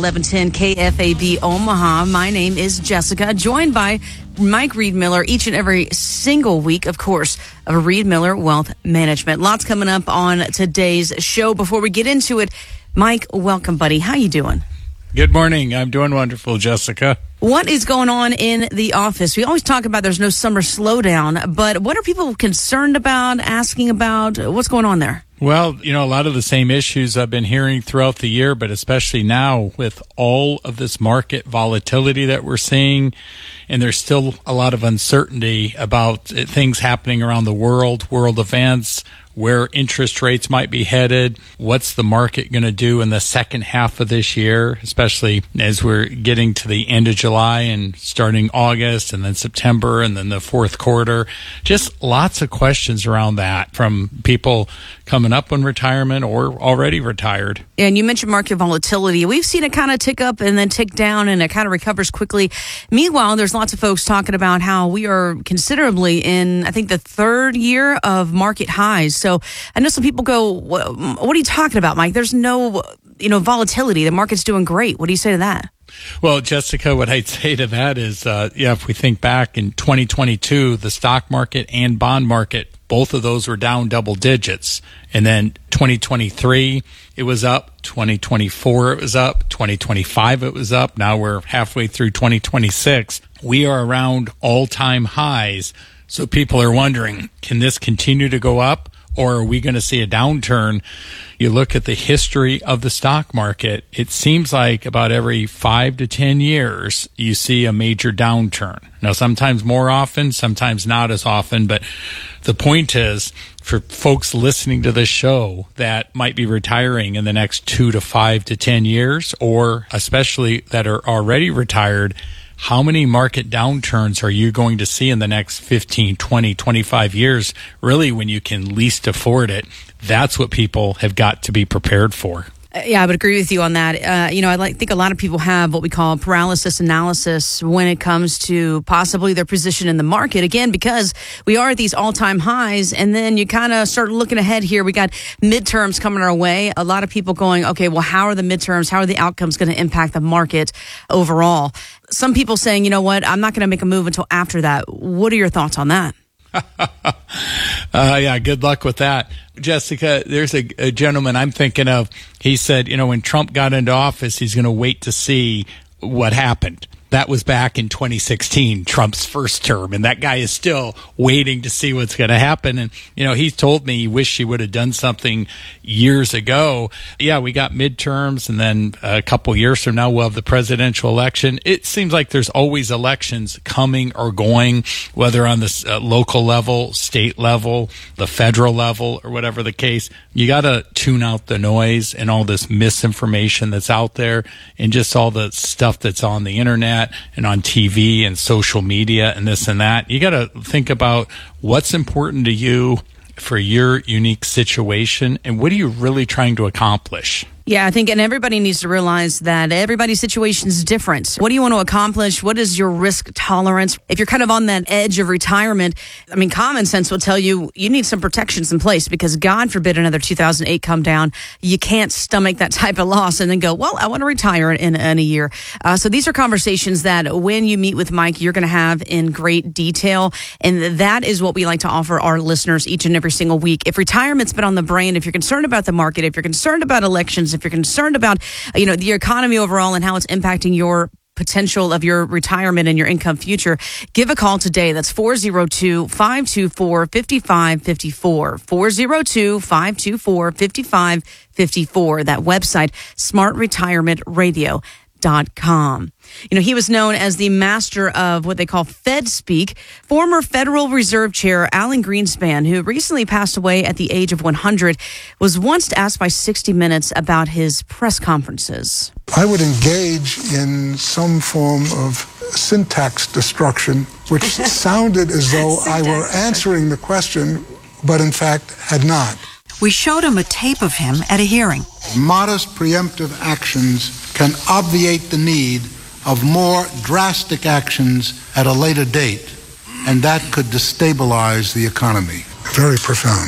1110 KFAB Omaha. My name is Jessica, joined by Mike Reed Miller each and every single week, of course, of Reed Miller Wealth Management. Lots coming up on today's show. Before we get into it, Mike, welcome, buddy. How you doing? Good morning. I'm doing wonderful, Jessica. What is going on in the office? We always talk about there's no summer slowdown, but what are people concerned about, asking about? What's going on there? Well, a lot of the same issues I've been hearing throughout the year, but especially now with all of this market volatility that we're seeing, and there's still a lot of uncertainty about things happening around the world events, where interest rates might be headed, what's the market going to do in the second half of this year, especially as we're getting to the end of July and starting August and then September and then the fourth quarter. Just lots of questions around that from people coming up on retirement or already retired. And you mentioned market volatility. We've seen it kind of tick up and then tick down, and it kind of recovers quickly. Meanwhile, there's lots of folks talking about how we are considerably in, I think, the third year of market highs. So I know some people go, what are you talking about, Mike? There's no, volatility. The market's doing great. What do you say to that? Well, Jessica, what I'd say to that is, if we think back in 2022, the stock market and bond market, both of those were down double digits. And then 2023, it was up. 2024, it was up. 2025, it was up. Now we're halfway through 2026. We are around all-time highs. So people are wondering, can this continue to go up? Or are we going to see a downturn? You look at the history of the stock market, it seems like about every 5 to 10 years, you see a major downturn. Now, sometimes more often, sometimes not as often, but the point is, for folks listening to this show that might be retiring in the next 2 to 5 to 10 years, or especially that are already retired, how many market downturns are you going to see in the next 15, 20, 25 years, really, when you can least afford it? That's what people have got to be prepared for. Yeah, I would agree with you on that. I think a lot of people have what we call paralysis analysis when it comes to possibly their position in the market. Again, because we are at these all-time highs, and then you kind of start looking ahead here. We got midterms coming our way. A lot of people going, okay, well, how are the midterms? How are the outcomes going to impact the market overall? Some people saying, you know what, I'm not going to make a move until after that. What are your thoughts on that? Yeah, good luck with that. Jessica, there's a gentleman I'm thinking of. He said, when Trump got into office, he's going to wait to see what happened. That was back in 2016, Trump's first term, and that guy is still waiting to see what's going to happen. And, he told me he wished he would have done something years ago. Yeah, we got midterms, and then a couple years from now, we'll have the presidential election. It seems like there's always elections coming or going, whether on the local level, state level, the federal level, or whatever the case. You got to tune out the noise and all this misinformation that's out there and just all the stuff that's on the internet and on TV and social media and this and that. You got to think about what's important to you for your unique situation and what are you really trying to accomplish. Yeah, I think, and everybody needs to realize that everybody's situation is different. What do you want to accomplish? What is your risk tolerance? If you're kind of on that edge of retirement, common sense will tell you you need some protections in place because God forbid another 2008 come down. You can't stomach that type of loss and then go, well, I want to retire in a year. So these are conversations that when you meet with Mike, you're going to have in great detail. And that is what we like to offer our listeners each and every single week. If retirement's been on the brain, if you're concerned about the market, if you're concerned about elections, if you're concerned about, the economy overall and how it's impacting your potential of your retirement and your income future, give a call today. That's 402-524-5554. 402-524-5554. That website, smartretirementradio.com. He was known as the master of what they call Fed speak. Former Federal Reserve Chair Alan Greenspan, who recently passed away at the age of 100, was once asked by 60 Minutes about his press conferences. I would engage in some form of syntax destruction, which sounded as though I were answering the question, but in fact had not. We showed him a tape of him at a hearing. Modest preemptive actions can obviate the need of more drastic actions at a later date, and that could destabilize the economy. Very profound.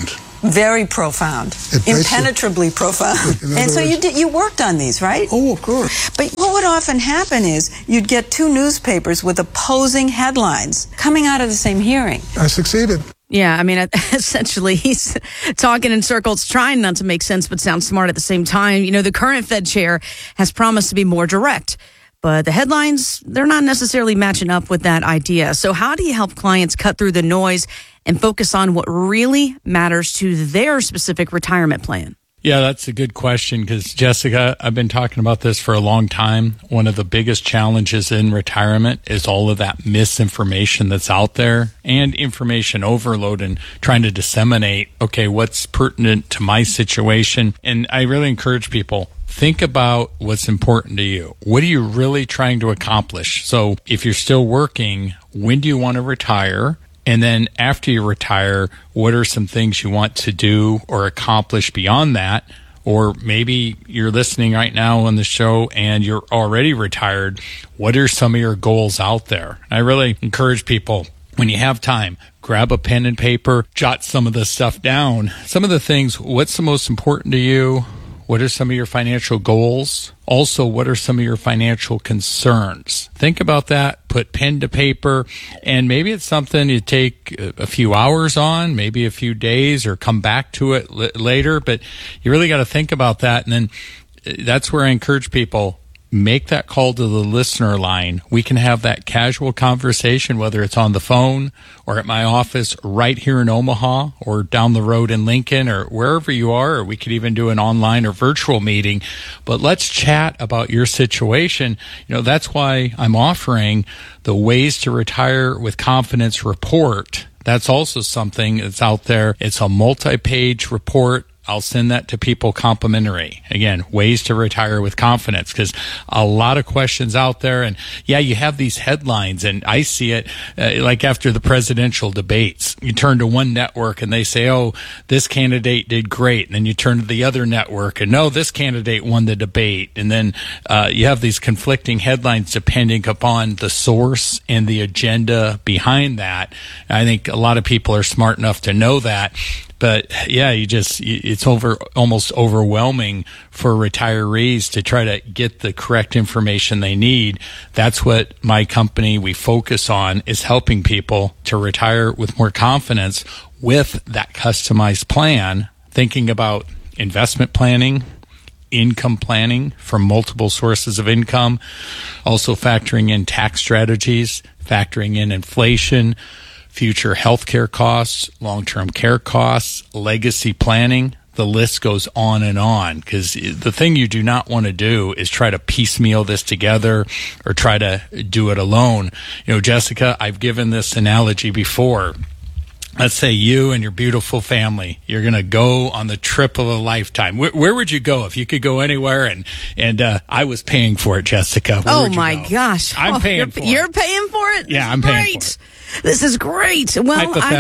Very profound. Impenetrably profound. And so you worked on these, right? Oh, of course. But what would often happen is you'd get two newspapers with opposing headlines coming out of the same hearing. I succeeded. Yeah, I mean, essentially, he's talking in circles, trying not to make sense, but sound smart at the same time. You know, the current Fed chair has promised to be more direct, but the headlines, they're not necessarily matching up with that idea. So how do you help clients cut through the noise and focus on what really matters to their specific retirement plan? Yeah, that's a good question because, Jessica, I've been talking about this for a long time. One of the biggest challenges in retirement is all of that misinformation that's out there and information overload and trying to disseminate, okay, what's pertinent to my situation. And I really encourage people, think about what's important to you. What are you really trying to accomplish? So if you're still working, when do you want to retire? And then after you retire, what are some things you want to do or accomplish beyond that? Or maybe you're listening right now on the show and you're already retired. What are some of your goals out there? I really encourage people, when you have time, grab a pen and paper, jot some of this stuff down. Some of the things, what's the most important to you? What are some of your financial goals? Also, what are some of your financial concerns? Think about that, put pen to paper, and maybe it's something you take a few hours on, maybe a few days, or come back to it later, but you really got to think about that. And then that's where I encourage people, make that call to the listener line. We can have that casual conversation, whether it's on the phone or at my office right here in Omaha or down the road in Lincoln or wherever you are, or we could even do an online or virtual meeting. But let's chat about your situation. You know, that's why I'm offering the Ways to Retire with Confidence report. That's also something that's out there. It's a multi-page report. I'll send that to people complimentary. Again, Ways to Retire with Confidence, because a lot of questions out there. And yeah, you have these headlines, and I see it like after the presidential debates. You turn to one network and they say, oh, this candidate did great. And then you turn to the other network and no, this candidate won the debate. And then you have these conflicting headlines depending upon the source and the agenda behind that. I think a lot of people are smart enough to know that. But yeah, it's almost overwhelming for retirees to try to get the correct information they need. That's what my company, we focus on, is helping people to retire with more confidence with that customized plan, thinking about investment planning, income planning from multiple sources of income, also factoring in tax strategies, factoring in inflation, future healthcare costs, long-term care costs, legacy planning. The list goes on and on, because the thing you do not want to do is try to piecemeal this together or try to do it alone. You know, Jessica, I've given this analogy before. Let's say you and your beautiful family, you're going to go on the trip of a lifetime. Where would you go if you could go anywhere? And I was paying for it, Jessica. Oh my gosh. I'm paying for it. You're paying for it? Yeah, I'm paying for it. This is great. Well, I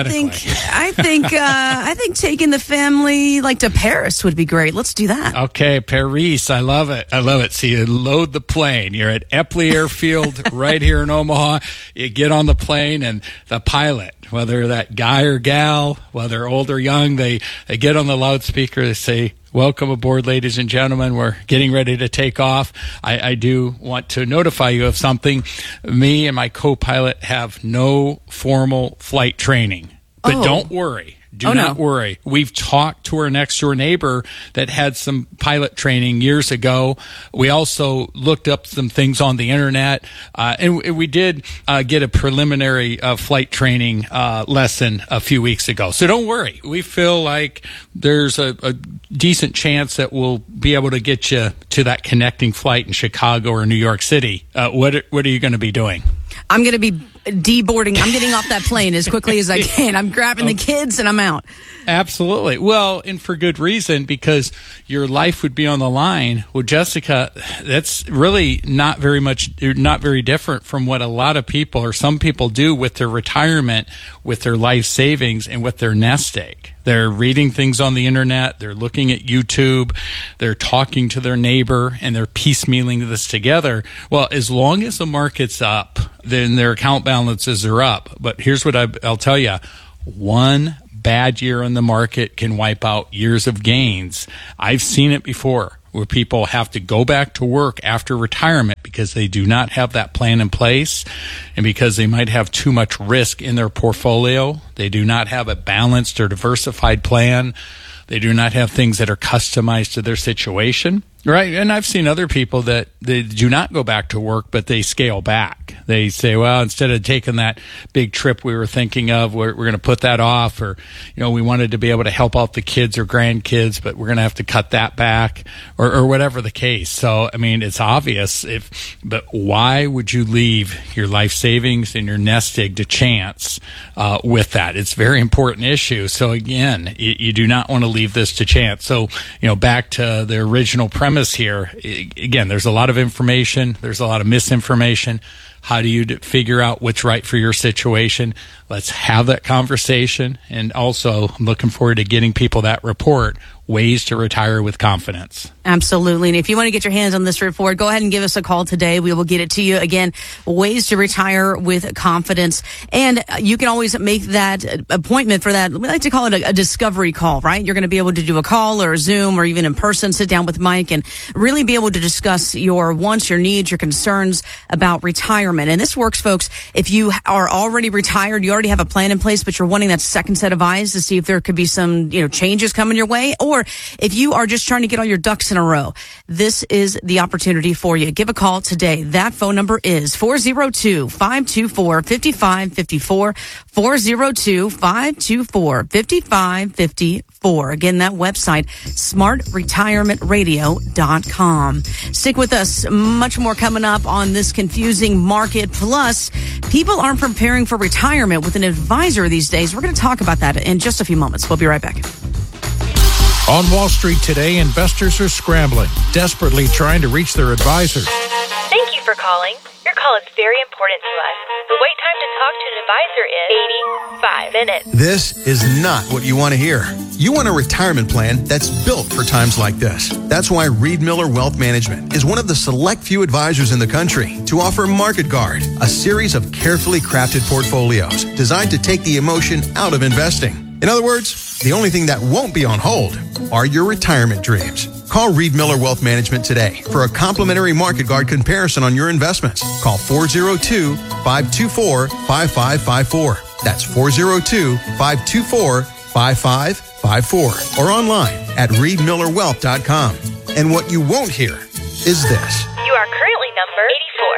think taking the family like to Paris would be great. Let's do that. Okay, Paris. I love it. I love it. So you load the plane. You're at Eppley Airfield right here in Omaha. You get on the plane and the pilot, whether that guy or gal, whether old or young, they get on the loudspeaker. They say, "Welcome aboard, ladies and gentlemen. We're getting ready to take off. I do want to notify you of something. Me and my co-pilot have no formal flight training. But don't worry. Do not worry. We've talked to our next door neighbor that had some pilot training years ago. We also looked up some things on the internet, and we did get a preliminary flight training lesson a few weeks ago. So don't worry. We feel like there's a decent chance that we'll be able to get you to that connecting flight in Chicago or New York City. What are you going to be doing? I'm going to be deboarding. I'm getting off that plane as quickly as I can. I'm grabbing the kids and I'm out. Absolutely. Well, and for good reason, because your life would be on the line. Well, Jessica, that's really not very different from what a lot of people or some people do with their retirement, with their life savings, and with their nest egg. They're reading things on the internet. They're looking at YouTube. They're talking to their neighbor, and they're piecemealing this together. Well, as long as the market's up, then their account balances are up. But here's what I'll tell you. One bad year in the market can wipe out years of gains. I've seen it before, where people have to go back to work after retirement because they do not have that plan in place, and because they might have too much risk in their portfolio. They do not have a balanced or diversified plan. They do not have things that are customized to their situation. Right. And I've seen other people that they do not go back to work, but they scale back. They say, well, instead of taking that big trip we were thinking of, we're going to put that off, or, we wanted to be able to help out the kids or grandkids, but we're going to have to cut that back, or whatever the case. So, it's obvious but why would you leave your life savings and your nest egg to chance, with that? It's a very important issue. So again, you do not want to leave this to chance. So, back to the original premise here, again, there's a lot of information, there's a lot of misinformation. How do you figure out what's right for your situation? Let's have that conversation. And also, I'm looking forward to getting people that report, Ways to Retire with Confidence. Absolutely. And if you want to get your hands on this report, go ahead and give us a call today. We will get it to you. Again, Ways to Retire with Confidence. And you can always make that appointment for that. We like to call it a discovery call, right? You're going to be able to do a call or a Zoom or even in person, sit down with Mike and really be able to discuss your wants, your needs, your concerns about retirement. And this works, folks, if you are already retired, you already have a plan in place, but you're wanting that second set of eyes to see if there could be some, changes coming your way, or if you are just trying to get all your ducks in a row, this is the opportunity for you. Give a call today. That phone number is 402-524-5554, 402-524-5554. Again, that website, smartretirementradio.com. Stick with us. Much more coming up on this confusing market. Plus, people aren't preparing for retirement with an advisor these days. We're going to talk about that in just a few moments. We'll be right back. On Wall Street today, investors are scrambling, desperately trying to reach their advisors. Thank you for calling. Your call is very important to us. The wait time to talk to an advisor is 85 minutes. This is not what you want to hear. You want a retirement plan that's built for times like this. That's why Reed Miller Wealth Management is one of the select few advisors in the country to offer Market Guard, a series of carefully crafted portfolios designed to take the emotion out of investing. In other words, the only thing that won't be on hold are your retirement dreams. Call Reed Miller Wealth Management today for a complimentary Market Guard comparison on your investments. Call 402-524-5554. That's 402-524-5554. Or online at reedmillerwealth.com. And what you won't hear is this. You are currently number 84.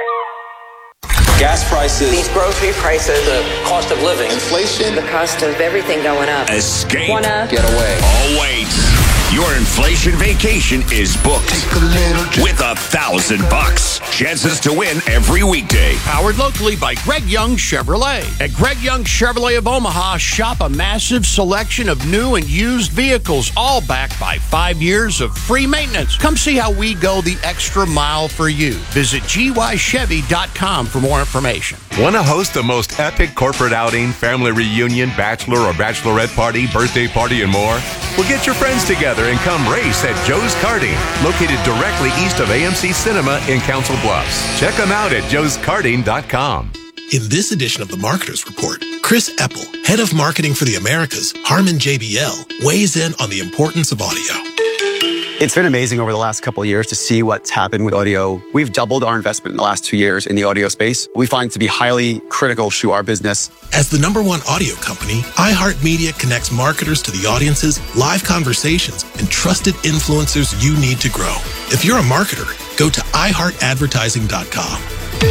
Gas prices, these grocery prices, the cost of living, inflation, the cost of everything going up. Escape. Get away. Oh, wait. Your inflation vacation is booked with $1,000. Chances to win every weekday. Powered locally by Greg Young Chevrolet. At Greg Young Chevrolet of Omaha, shop a massive selection of new and used vehicles, all backed by 5 years of free maintenance. Come see how we go the extra mile for you. Visit gychevy.com for more information. Want to host the most epic corporate outing, family reunion, bachelor or bachelorette party, birthday party, and more? Well, get your friends together and come race at Joe's Karting, located directly east of AMC Cinema in Council Bluffs. Check them out at joeskarting.com. In this edition of the Marketer's Report, Chris Eppel, head of marketing for the Americas, Harman JBL, weighs in on the importance of audio. It's been amazing over the last couple of years to see what's happened with audio. We've doubled our investment in the last 2 years in the audio space. We find it to be highly critical to our business. As the #1 audio company, iHeartMedia connects marketers to the audiences, live conversations, and trusted influencers you need to grow. If you're a marketer, go to iHeartAdvertising.com.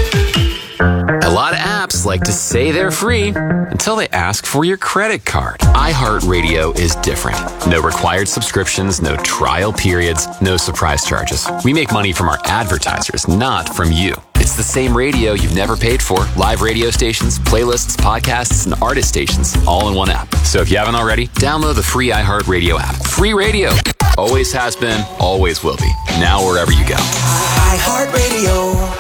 A lot of apps like to say they're free until they ask for your credit card. iHeartRadio is different. No required subscriptions, no trial periods, no surprise charges. We make money from our advertisers, not from you. It's the same radio you've never paid for. Live radio stations, playlists, podcasts, and artist stations all in one app. So if you haven't already, download the free iHeartRadio app. Free radio. Always has been, always will be. Now wherever you go. iHeartRadio.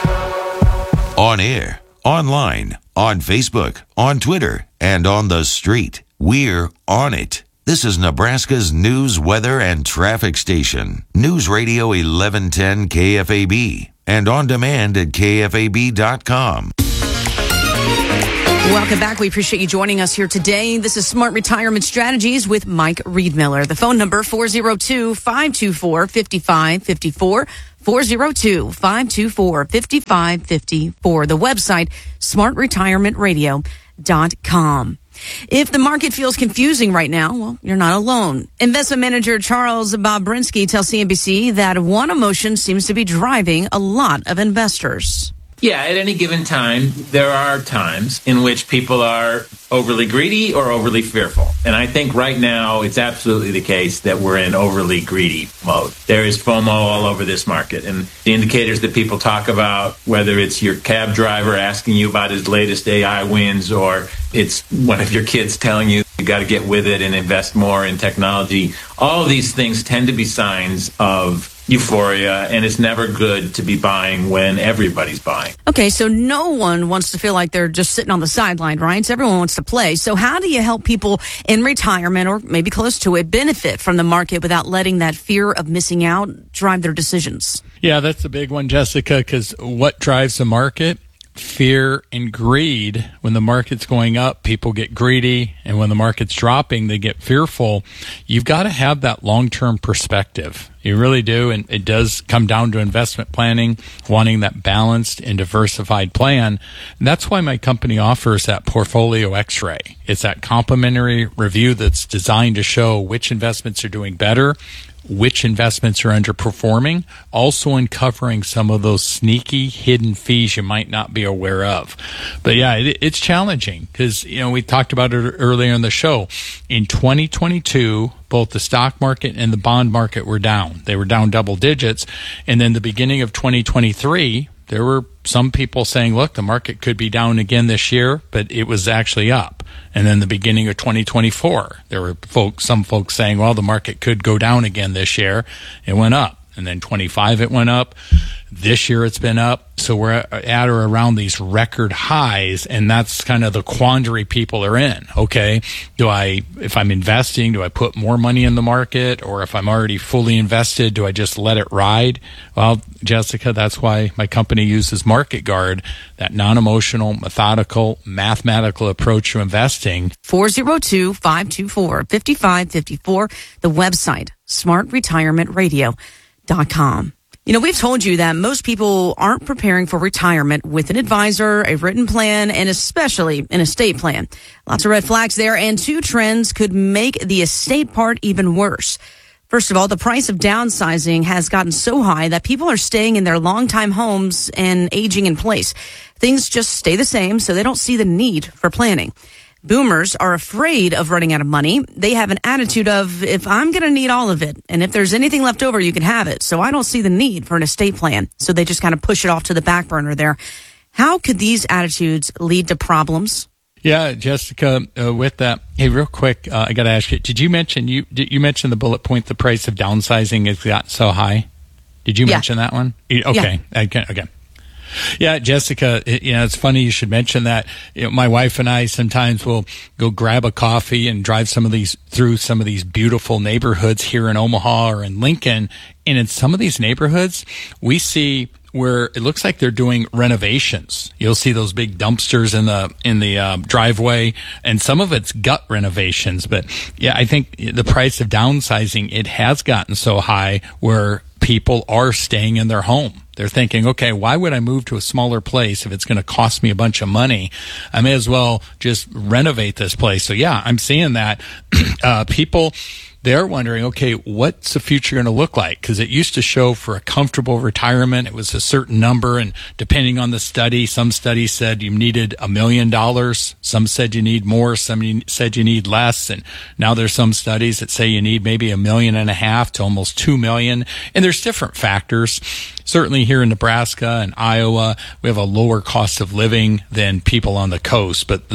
On air, online, on Facebook, on Twitter, and on the street. We're on it. This is Nebraska's news, weather, and traffic station. News Radio 1110 KFAB. And on demand at KFAB.com. Welcome back. We appreciate you joining us here today. This is Smart Retirement Strategies with Mike Riedmiller. The phone number 402-524-5554. 402-524-5554. The website, smartretirementradio.com. If the market feels confusing right now, well, you're not alone. Investment manager Charles Bobrinsky tells CNBC that one emotion seems to be driving a lot of investors. Yeah, at any given time, there are times in which people are overly greedy or overly fearful. And I think right now it's absolutely the case that we're in overly greedy mode. There is FOMO all over this market. And the indicators that people talk about, whether it's your cab driver asking you about his latest AI wins, or it's one of your kids telling you got to get with it and invest more in technology, all of these things tend to be signs of euphoria, and it's never good to be buying when everybody's buying. Okay, so no one wants to feel like they're just sitting on the sideline, right? So everyone wants to play. So how do you help people in retirement or maybe close to it benefit from the market without letting that fear of missing out drive their decisions? Yeah, that's a big one, Jessica, because what drives the market? Fear and greed. When the market's going up, people get greedy, and when the market's dropping, they get fearful. You've got to have that long-term perspective. You really do, and it does come down to investment planning, wanting that balanced and diversified plan. And that's why my company offers that Portfolio X-ray. It's that complimentary review that's designed to show which investments are doing better, which investments are underperforming, also uncovering some of those sneaky hidden fees you might not be aware of. But yeah, it's challenging because, we talked about it earlier in the show. In 2022, both the stock market and the bond market were down. They were down double digits. And then the beginning of 2023, there were some people saying, look, the market could be down again this year, but it was actually up. And then the beginning of 2024, there were some folks saying, well, the market could go down again this year. It went up. And then 25, it went up. This year, it's been up. So we're at or around these record highs, and that's kind of the quandary people are in. Okay, if I'm investing, do I put more money in the market? Or if I'm already fully invested, do I just let it ride? Well, Jessica, that's why my company uses Market Guard, that non-emotional, methodical, mathematical approach to investing. 402-524-5554, the website, smartretirementradio.com. We've told you that most people aren't preparing for retirement with an advisor, a written plan, and especially an estate plan. Lots of red flags there, and two trends could make the estate part even worse. First of all, the price of downsizing has gotten so high that people are staying in their long-time homes and aging in place. Things just stay the same, so they don't see the need for planning. Boomers are afraid of running out of money. They have an attitude of, if I'm going to need all of it, and if there's anything left over, you can have it. So I don't see the need for an estate plan. So they just kind of push it off to the back burner there. How could these attitudes lead to problems? Yeah, Jessica, with that, hey, real quick, I got to ask you, did you mention the bullet point, the price of downsizing has gotten so high? Did you mention that one? Okay. Yeah. Okay. Yeah, Jessica, it's funny you should mention that. My wife and I sometimes will go grab a coffee and drive through some of these beautiful neighborhoods here in Omaha or in Lincoln. And in some of these neighborhoods, we see where it looks like they're doing renovations. You'll see those big dumpsters in the driveway, and some of it's gut renovations. But yeah, I think the price of downsizing, it has gotten so high where people are staying in their home. They're thinking, okay, why would I move to a smaller place if it's going to cost me a bunch of money? I may as well just renovate this place. So yeah, I'm seeing that. People, they're wondering, okay, what's the future going to look like? Because it used to show for a comfortable retirement, it was a certain number. And depending on the study, some studies said you needed $1 million. Some said you need more. Some said you need less. And now there's some studies that say you need maybe $1.5 million to almost $2 million. And there's different factors. Certainly here in Nebraska and Iowa, we have a lower cost of living than people on the coast. But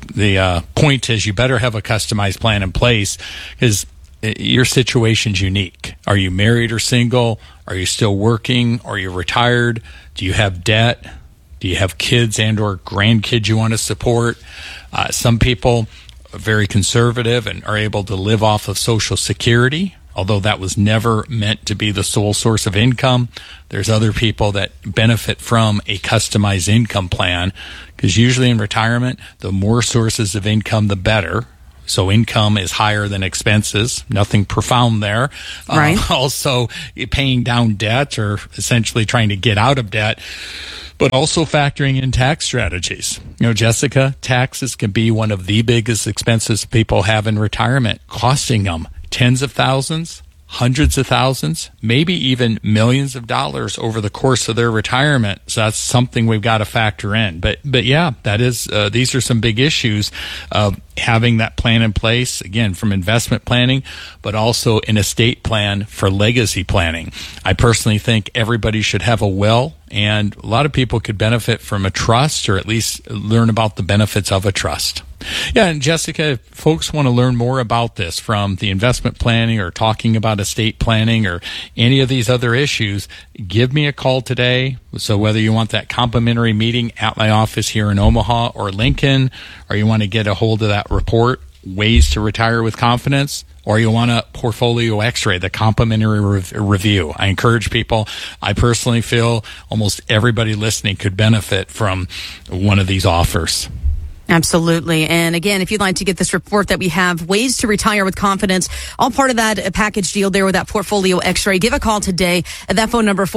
the point is you better have a customized plan in place because your situation's unique. Are you married or single? Are you still working? Are you retired? Do you have debt? Do you have kids and or grandkids you want to support? Some people are very conservative and are able to live off of Social Security. although that was never meant to be the sole source of income. There's other people that benefit from a customized income plan, because usually in retirement, the more sources of income, the better. So income is higher than expenses. Nothing profound there. Right. Also, paying down debt, or essentially trying to get out of debt, but also factoring in tax strategies. Jessica, taxes can be one of the biggest expenses people have in retirement, costing them tens of thousands, hundreds of thousands, maybe even millions of dollars over the course of their retirement. So that's something we've got to factor in. But yeah, that is, these are some big issues of having that plan in place, again, from investment planning, but also an estate plan for legacy planning. I personally think everybody should have a will, and a lot of people could benefit from a trust, or at least learn about the benefits of a trust. Yeah, and Jessica, if folks want to learn more about this, from the investment planning or talking about estate planning or any of these other issues, give me a call today. So whether you want that complimentary meeting at my office here in Omaha or Lincoln, or you want to get a hold of that report, Ways to Retire with Confidence, or you want a portfolio x-ray, the complimentary review. I encourage people. I personally feel almost everybody listening could benefit from one of these offers. Absolutely. And again, if you'd like to get this report that we have, Ways to Retire with Confidence, all part of that package deal there with that portfolio x-ray, give a call today at that phone number,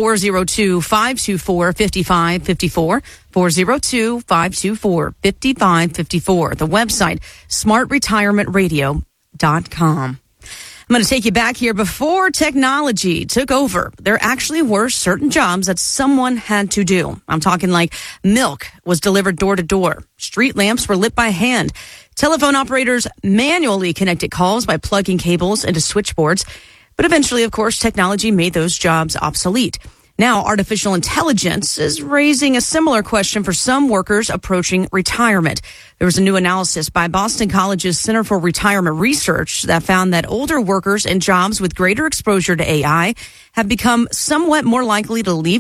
402-524-5554, 402-524-5554. The website, smartretirementradio.com. I'm going to take you back here. Before technology took over, there actually were certain jobs that someone had to do. I'm talking like milk was delivered door to door. Street lamps were lit by hand. Telephone operators manually connected calls by plugging cables into switchboards. But eventually, of course, technology made those jobs obsolete. Now, artificial intelligence is raising a similar question for some workers approaching retirement. There was a new analysis by Boston College's Center for Retirement Research that found that older workers in jobs with greater exposure to AI have become somewhat more likely to leave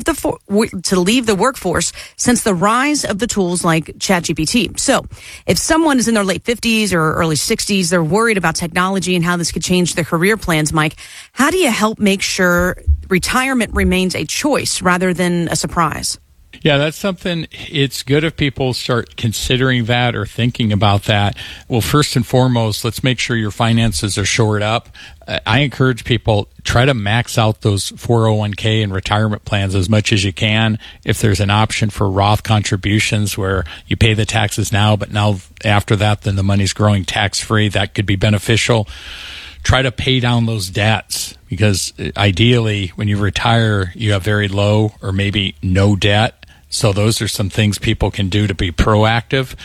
the workforce since the rise of the tools like ChatGPT. So, if someone is in their late 50s or early 60s, they're worried about technology and how this could change their career plans, Mike, how do you help make sure retirement remains a choice rather than a surprise? Yeah, that's something. It's good if people start considering that or thinking about that. Well, first and foremost, let's make sure your finances are shored up. I encourage people, try to max out those 401k and retirement plans as much as you can. If there's an option for Roth contributions where you pay the taxes now, but now after that, then the money's growing tax-free, that could be beneficial. Try to pay down those debts, because ideally when you retire, you have very low or maybe no debt. So those are some things people can do to be proactive.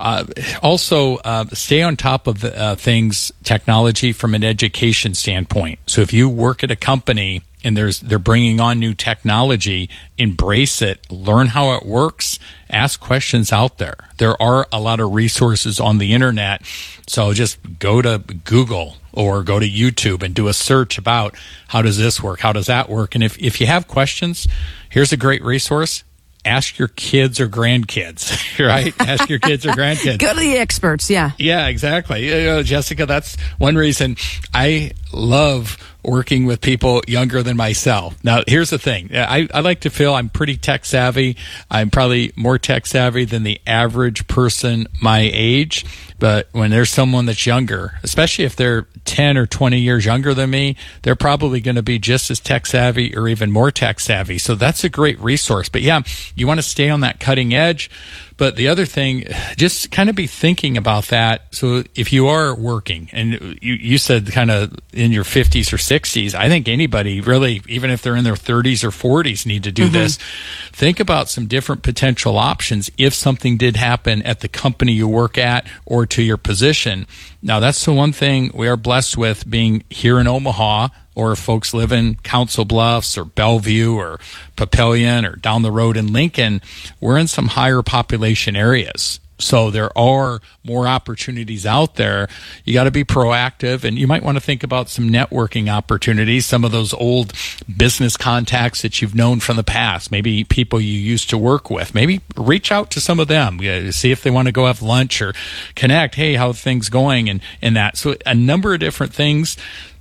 Also, stay on top of things, technology from an education standpoint. So if you work at a company and they're bringing on new technology, embrace it, learn how it works, ask questions out there. There are a lot of resources on the internet. So just go to Google or go to YouTube and do a search about how does this work? How does that work? And if you have questions, here's a great resource. Ask your kids or grandkids, right? Ask your kids or grandkids. Go to the experts, yeah. Yeah, exactly. Jessica, that's one reason I love working with people younger than myself. Now, here's the thing. I like to feel I'm pretty tech savvy. I'm probably more tech savvy than the average person my age. But when there's someone that's younger, especially if they're 10 or 20 years younger than me, they're probably going to be just as tech savvy or even more tech savvy. So that's a great resource. But yeah, you want to stay on that cutting edge. But the other thing, just kind of be thinking about that. So if you are working, and you said kind of in your 50s or 60s, I think anybody really, even if they're in their 30s or 40s, need to do this. Think about some different potential options if something did happen at the company you work at or to your position. Now, that's the one thing we are blessed with being here in Omaha, or if folks live in Council Bluffs or Bellevue or Papillion or down the road in Lincoln, we're in some higher population areas. So there are more opportunities out there. You got to be proactive, and you might want to think about some networking opportunities, some of those old business contacts that you've known from the past, maybe people you used to work with. Maybe reach out to some of them, see if they want to go have lunch or connect. Hey, how are things going? And that. So a number of different things.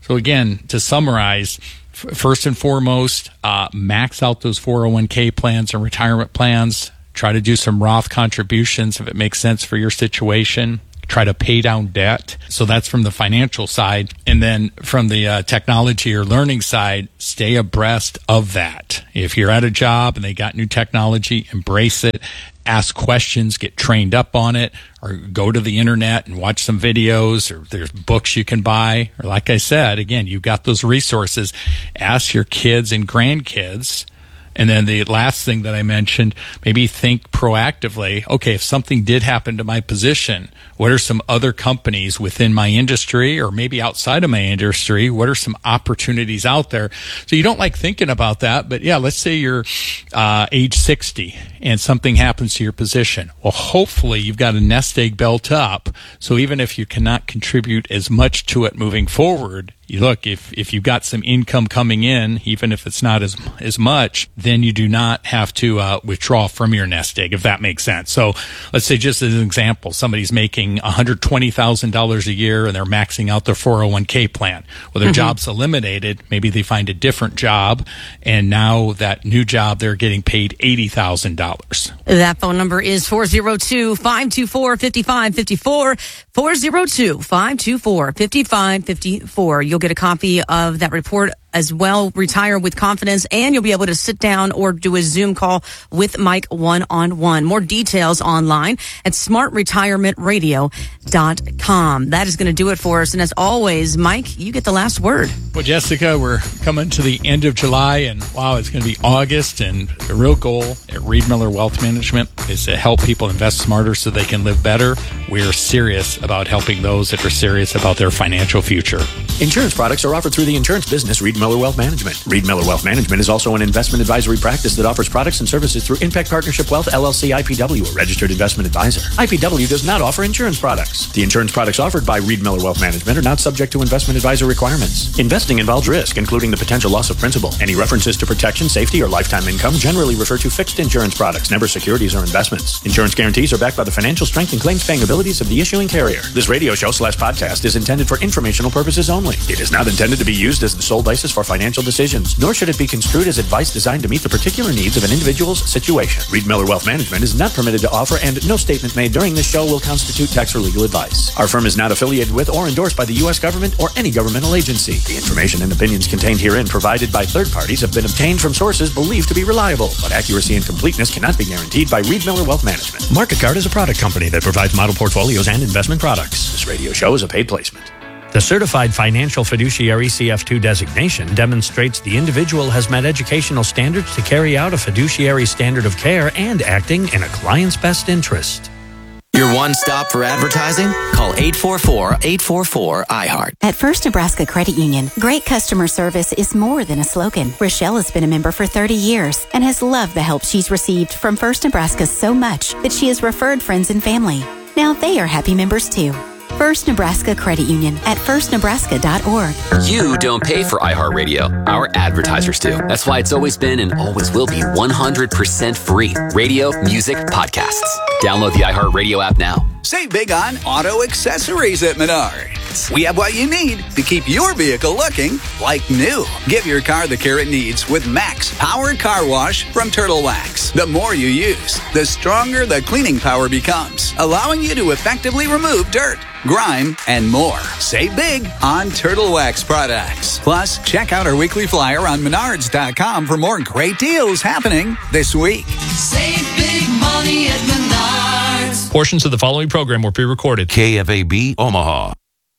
So again, to summarize, first and foremost, max out those 401k plans and retirement plans. Try to do some Roth contributions if it makes sense for your situation. Try to pay down debt. So that's from the financial side. And then from the technology or learning side, stay abreast of that. If you're at a job and they got new technology, embrace it. Ask questions, get trained up on it, or go to the internet and watch some videos, or there's books you can buy. Or like I said, again, you've got those resources. Ask your kids and grandkids. And then the last thing that I mentioned, maybe think proactively, okay, if something did happen to my position, what are some other companies within my industry or maybe outside of my industry? What are some opportunities out there? So you don't like thinking about that, but yeah, let's say you're age 60 and something happens to your position. Well, hopefully you've got a nest egg built up. So even if you cannot contribute as much to it moving forward, you look, if you've got some income coming in, even if it's not as much, then you do not have to withdraw from your nest egg, if that makes sense. So let's say, just as an example, somebody's making $120,000 a year and they're maxing out their 401k plan. Well, their job's eliminated. Maybe they find a different job, and now that new job, they're getting paid $80,000. That phone number is 402-524-5554, 402-524-5554. You'll get a copy of that report as well, Retire with Confidence, and you'll be able to sit down or do a Zoom call with Mike one-on-one. More details online at smartretirementradio.com. That is going to do it for us. And as always, Mike, you get the last word. Well, Jessica, we're coming to the end of July, and wow, it's going to be August, and the real goal at Reed Miller Wealth Management is to help people invest smarter so they can live better. We're serious about helping those that are serious about their financial future. Insurance products are offered through the insurance business Reed Miller Wealth Management. Reed Miller Wealth Management is also an investment advisory practice that offers products and services through Impact Partnership Wealth, LLC, IPW, a registered investment advisor. IPW does not offer insurance products. The insurance products offered by Reed Miller Wealth Management are not subject to investment advisor requirements. Investing involves risk, including the potential loss of principal. Any references to protection, safety, or lifetime income generally refer to fixed insurance products, never securities or investments. Insurance guarantees are backed by the financial strength and claims-paying abilities of the issuing carrier. This radio show/podcast is intended for informational purposes only. It is not intended to be used as the sole basis for financial decisions, nor should it be construed as advice designed to meet the particular needs of an individual's situation. Reed Miller Wealth Management is not permitted to offer, and no statement made during this show will constitute tax or legal advice. Our firm is not affiliated with or endorsed by the U.S. government or any governmental agency. The information and opinions contained herein provided by third parties have been obtained from sources believed to be reliable, but accuracy and completeness cannot be guaranteed by Reed Miller Wealth Management. Market Guard is a product company that provides model portfolios and investment products. This radio show is a paid placement. The Certified Financial Fiduciary CF2 designation demonstrates the individual has met educational standards to carry out a fiduciary standard of care and acting in a client's best interest. Your one stop for advertising? Call 844-844-iHeart. At First Nebraska Credit Union, great customer service is more than a slogan. Rochelle has been a member for 30 years and has loved the help she's received from First Nebraska so much that she has referred friends and family. Now they are happy members too. First Nebraska Credit Union at firstnebraska.org. You don't pay for iHeartRadio. Our advertisers do. That's why it's always been and always will be 100% free. Radio, music, podcasts. Download the iHeartRadio app now. Save big on auto accessories at Menards. We have what you need to keep your vehicle looking like new. Give your car the care it needs with Max Power Car Wash from Turtle Wax. The more you use, the stronger the cleaning power becomes, allowing you to effectively remove dirt, grime, and more. Save big on Turtle Wax products. Plus, check out our weekly flyer on Menards.com for more great deals happening this week. Save big money at Menards. Portions of the following program were pre-recorded. KFAB Omaha.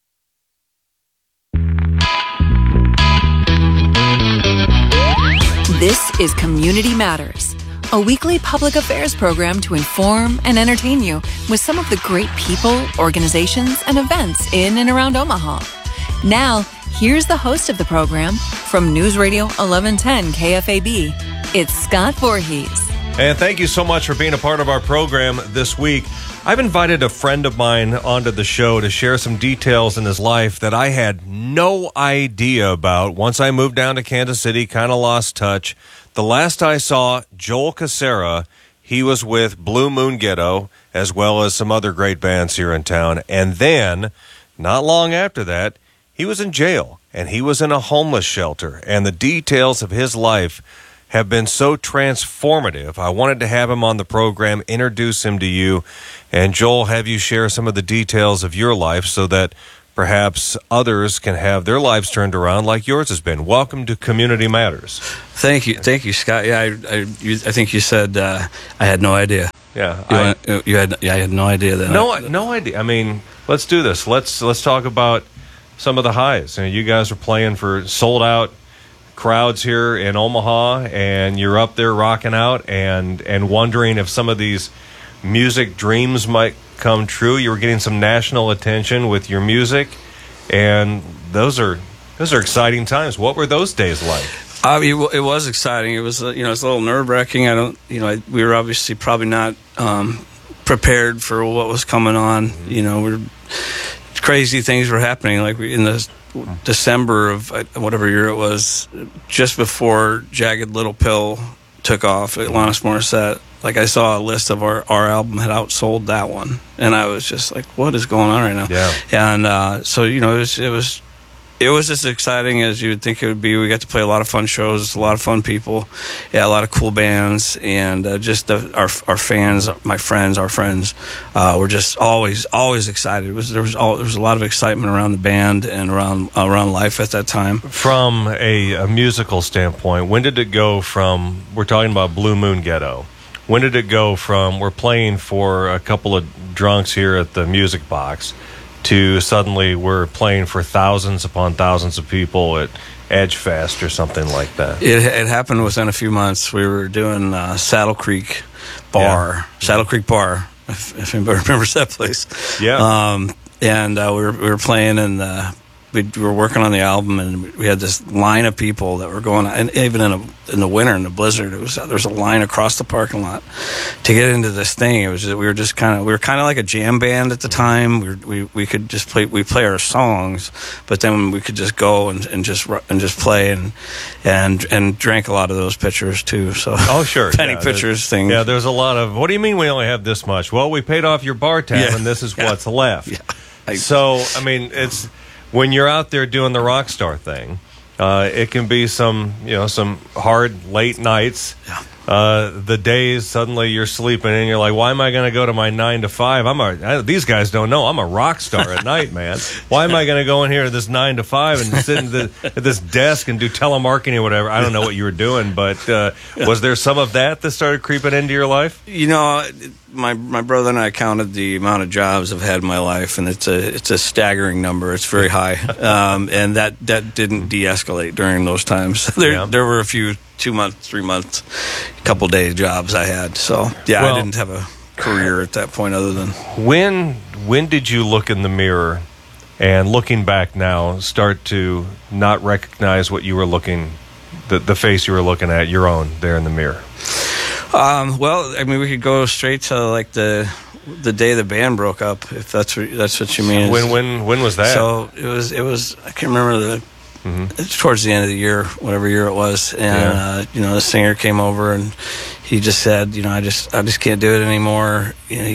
This is Community Matters, a weekly public affairs program to inform and entertain you with some of the great people, organizations, and events in and around Omaha. Now, here's the host of the program from News Radio 1110 KFAB. It's Scott Voorhees. And thank you so much for being a part of our program this week. I've invited a friend of mine onto the show to share some details in his life that I had no idea about. Once I moved down to Kansas City, kind of lost touch. The last I saw Joel Cassera, he was with Blue Moon Ghetto, as well as some other great bands here in town. And then, not long after that, he was in jail and he was in a homeless shelter, and the details of his life have been so transformative. I wanted to have him on the program, introduce him to you, and Joel, have you share some of the details of your life so that perhaps others can have their lives turned around like yours has been. Welcome to Community Matters. Thank you, Scott. Yeah, I think you said I had no idea. Yeah, I had no idea that. No idea. I mean, let's do this. Let's talk about some of the highs. You guys are playing for sold out crowds here in Omaha, and you're up there rocking out and wondering if some of these music dreams might come true. You were getting some national attention with your music, and those are exciting times. What were those days like? It was exciting. It was it's a little nerve-wracking. We were obviously probably not prepared for what was coming on. Crazy things were happening. Like in the December of whatever year it was, just before Jagged Little Pill took off, Alanis Morissette. Like, I saw a list of our album had outsold that one, and I was just like, "What is going on right now?" Yeah. And so it was as exciting as you would think it would be. We got to play a lot of fun shows, a lot of fun people, a lot of cool bands, and just our fans, my friends, our friends, were just always excited. There was a lot of excitement around the band and around life at that time. From a musical standpoint, when did it go from, we're talking about Blue Moon Ghetto, when did it go from we're playing for a couple of drunks here at the Music Box to suddenly we're playing for thousands upon thousands of people at Edge Fest or something like that? It happened within a few months. We were doing Saddle Creek Bar, if anybody remembers that place. Yeah. And we were playing, and we were working on the album, and we had this line of people that were going, and even in the winter, in the blizzard, there was a line across the parking lot to get into this thing. It was we were kind of like a jam band at the time. We could just play our songs, but then we could just go and just play and drank a lot of those pitchers too. So sure, penny pitchers things. Yeah, there's a lot of. What do you mean we only have this much? Well, we paid off your bar tab, and this is what's left. Yeah. So I mean, it's. When you're out there doing the rock star thing, it can be some hard late nights. Yeah. The days suddenly you're sleeping and you're like, why am I going to go to my 9 to 5? These guys don't know I'm a rock star at night, man. Why am I going to go in here at this 9 to 5 and sit at this desk and do telemarketing or whatever? I don't know what you were doing, but was there some of that started creeping into your life? My brother and I counted the amount of jobs I've had in my life, and it's a staggering number. It's very high, and that didn't de-escalate during those times. There were a few 2 months, 3 months, couple day jobs I had. So I didn't have a career at that point other than. When did you look in the mirror and, looking back now, start to not recognize what you were looking, the face you were looking at, your own there in the mirror? Well, I mean, we could go straight to like the day the band broke up, if that's what you mean. When was that? So it was I can't remember it's towards the end of the year, whatever year it was, and the singer came over and he just said, I just can't do it anymore.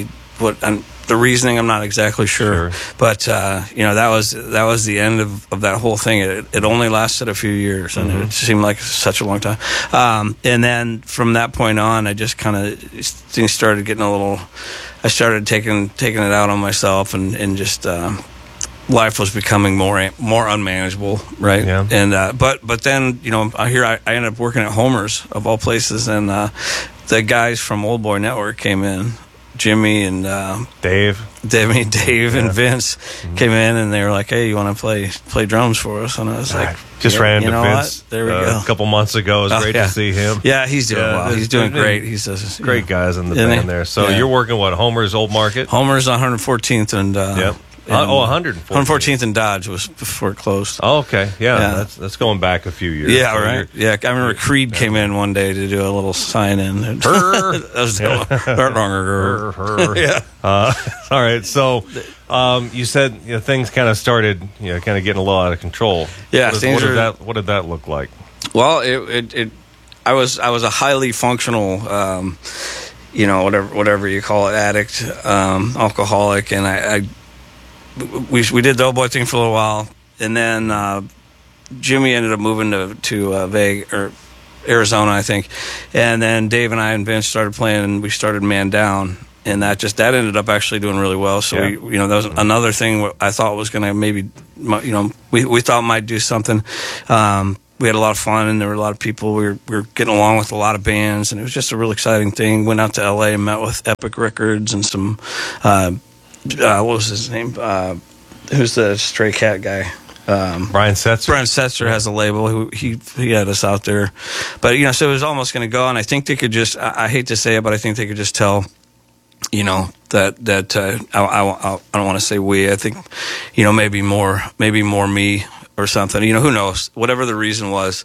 The reasoning I'm not exactly sure. But that was the end of that whole thing. It only lasted a few years, and it seemed like such a long time. And then from that point on, I just kind of things started getting a little. I started taking it out on myself, and just life was becoming more unmanageable, right? Yeah. And but then I ended up working at Homer's of all places, and the guys from Old Boy Network came in. Jimmy and Dave and Vince came in, and they were like, "Hey, you want to play drums for us?" And I was like, "Just ran into Vince. What? There we go. A couple months ago. It was great to see him. Yeah, he's doing well. He's doing great. He's great guys in the band there. So you're working Homer's Old Market? Homer's on 114th and 114th and Dodge was before it closed. Oh, okay. Yeah. That's going back a few years. Yeah, right. Yeah, I remember Creed came in one day to do a little sign-in. That was yeah. All right. So you said things kind of started, kind of getting a little out of control. Yeah. What did that look like? Well, I was a highly functional, whatever you call it, addict, alcoholic, and we did the Old Boy thing for a little while, and then Jimmy ended up moving to Vegas or Arizona, I think, and then Dave and I and Vince started playing, and we started Man Down, and that ended up actually doing really well. So that was another thing I thought was going to maybe, we thought might do something. We had a lot of fun, and there were a lot of people. We were getting along with a lot of bands, and it was just a real exciting thing. Went out to L.A. and met with Epic Records and some, what was his name? Who's the Stray Cat guy? Brian Setzer. Brian Setzer has a label. He had us out there, but so it was almost going to go. And I think they could just. I hate to say it, but I think they could just tell. That I don't want to say we. I think maybe more me or something. Who knows? Whatever the reason was.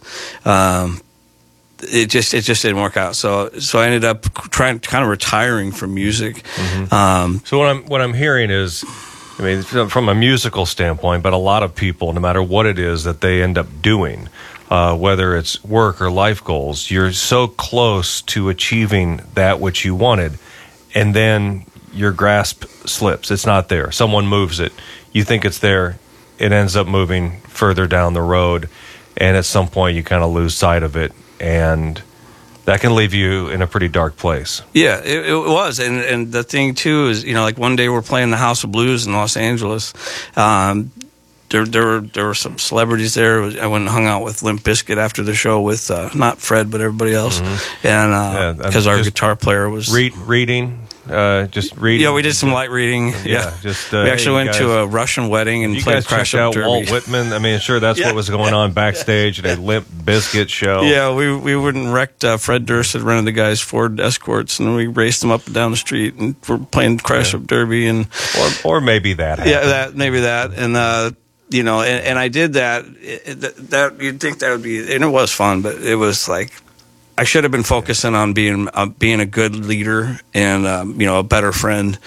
It just didn't work out. So I ended up kind of retiring from music. Mm-hmm. So what I'm hearing is, I mean, from a musical standpoint, but a lot of people, no matter what it is that they end up doing, whether it's work or life goals, you're so close to achieving that which you wanted, and then your grasp slips. It's not there. Someone moves it. You think it's there. It ends up moving further down the road, and at some point you kind of lose sight of it, and that can leave you in a pretty dark place. Yeah, it was. And the thing, too, is, like one day we're playing the House of Blues in Los Angeles. There were some celebrities there. I went and hung out with Limp Bizkit after the show with, not Fred, but everybody else. Mm-hmm. And because our guitar player was... Reading. Just reading. Yeah, we did some light reading. Yeah. Just we actually went to a Russian wedding and played Crash Up Derby. Walt Whitman. I mean, sure, that's what was going on backstage at a Limp Bizkit show. Yeah, we went and wrecked. Fred Durst had rented the guy's Ford Escorts, and we raced them up and down the street, and we're playing Crash Up Derby, and or maybe that happened. Yeah, maybe that, and and I did that. That you'd think that would be, and it was fun, but it was like, I should have been focusing on being a good leader and a better friend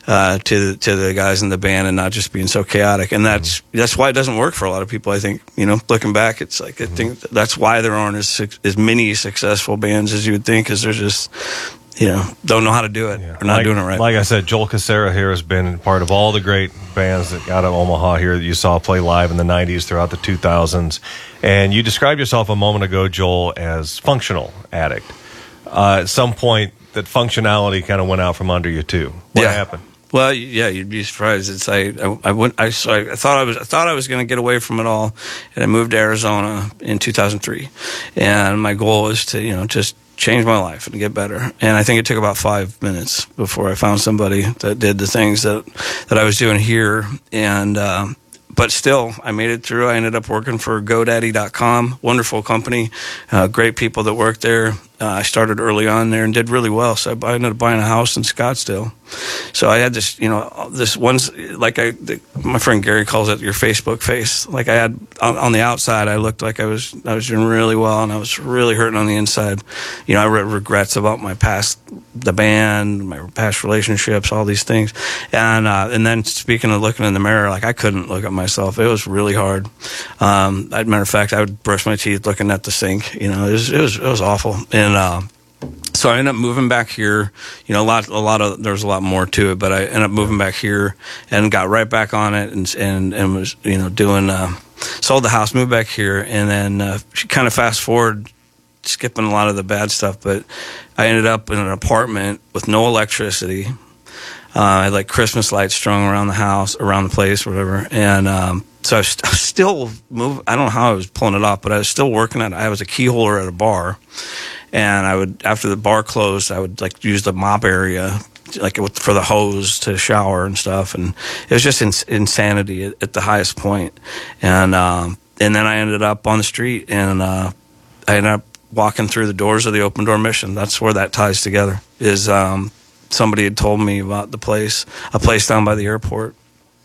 to the guys in the band, and not just being so chaotic. And that's why it doesn't work for a lot of people. I think looking back, it's like I think that's why there aren't as many successful bands as you would think, because they're just don't know how to do it or not doing it right. Like I said, Joel Casera here has been part of all the great bands that got out of Omaha here that you saw play live in the 90s throughout the 2000s. And you described yourself a moment ago, Joel, as functional addict. At some point, that functionality kind of went out from under you too. What happened? Well, yeah, you'd be surprised. It's I thought I was going to get away from it all, and I moved to Arizona in 2003, and my goal was to just change my life and get better. And I think it took about 5 minutes before I found somebody that did the things that I was doing here. And but still, I made it through. I ended up working for GoDaddy.com, wonderful company, great people that work there. I started early on there and did really well. So I ended up buying a house in Scottsdale. So I had this, this one's like my friend Gary calls it your Facebook face. Like I had on the outside, I looked like I was doing really well, and I was really hurting on the inside. I had regrets about my past, the band, my past relationships, all these things. And then speaking of looking in the mirror, like I couldn't look at myself. It was really hard. As a matter of fact, I would brush my teeth looking at the sink. It was awful. And so I ended up moving back here. There's a lot more to it, but I ended up moving back here and got right back on it and was doing sold the house, moved back here, and then kind of fast forward, skipping a lot of the bad stuff. But I ended up in an apartment with no electricity. I had like Christmas lights strung around the house, around the place, whatever, and so I was still moving. I don't know how I was pulling it off, but I was still working at. I was a key holder at a bar. And I would, after the bar closed, I would like use the mop area, like for the hose to shower and stuff. And it was just insanity at the highest point. And then I ended up on the street, and I ended up walking through the doors of the Open Door Mission. That's where that ties together. Is somebody had told me about a place down by the airport.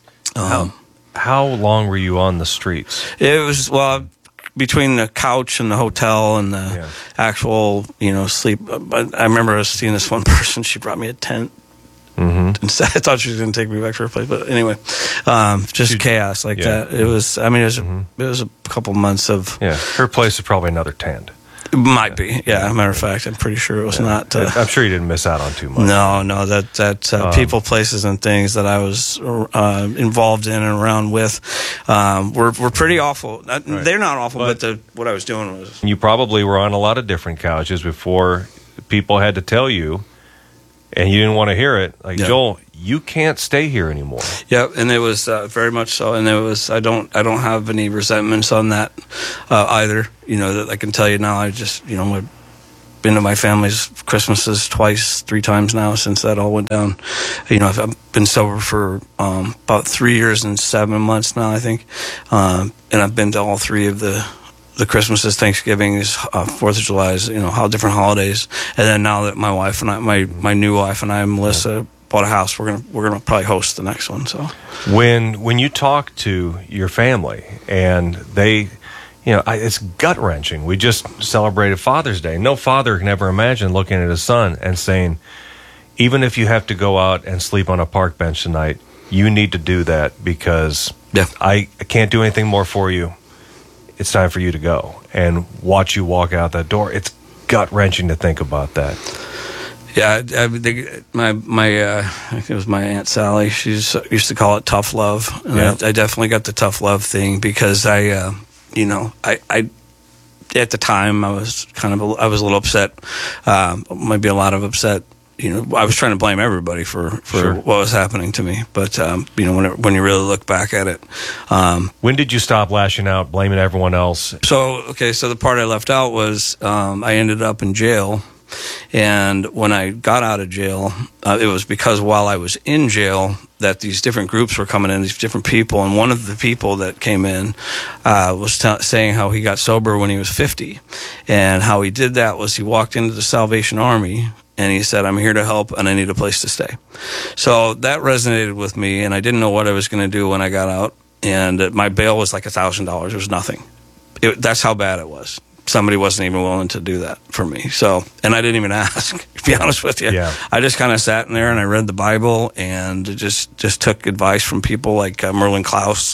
How long were you on the streets? It was between the couch and the hotel and the actual, sleep. But I remember I was seeing this one person. She brought me a tent. Mm-hmm. I thought she was going to take me back to her place, but anyway, just chaos like that. It was. I mean, it was a couple months of. Yeah, her place is probably another tent. It might be, yeah. Matter of fact, I'm pretty sure it was not. I'm sure you didn't miss out on too much. No, that people, places, and things that I was involved in and around with were pretty awful. They're not awful, but what I was doing was. You probably were on a lot of different couches before people had to tell you, and you didn't want to hear it. Like, Joel, you can't stay here anymore. Yeah, and it was very much so. And it was I don't have any resentments on that either. You know, that I can tell you now. I just, you know, I've been to my family's Christmases 3 times now since that all went down. You know, I've been sober for about 3 years and 7 months now, I think, and I've been to all 3 of the Christmases, Thanksgivings, 4th of July's, you know, how different holidays. And then now that my wife and I, my new wife and I, Melissa, bought a house, we're gonna probably host the next one. So when you talk to your family and they, you know, it's gut wrenching. We just celebrated Father's Day. No father can ever imagine looking at his son and saying, even if you have to go out and sleep on a park bench tonight, you need to do that because I can't do anything more for you. It's time for you to go, and watch you walk out that door. It's gut wrenching to think about that. Yeah, I think it was my Aunt Sally. She used to call it tough love. And I definitely got the tough love thing because I at the time I was a little upset. Maybe a lot of upset. You know, I was trying to blame everybody for what was happening to me. But you know, when you really look back at it, when did you stop lashing out, blaming everyone else? So the part I left out was I ended up in jail. And when I got out of jail, it was because while I was in jail that these different groups were coming in, these different people. And one of the people that came in was saying how he got sober when he was 50. And how he did that was he walked into the Salvation Army and he said, I'm here to help and I need a place to stay. So that resonated with me, and I didn't know what I was going to do when I got out. And my bail was like $1,000. It was nothing. That's how bad it was. Somebody wasn't even willing to do that for me. So, and I didn't even ask, to be honest with you. Yeah. I just kind of sat in there and I read the Bible and just took advice from people like Merlin Klaus,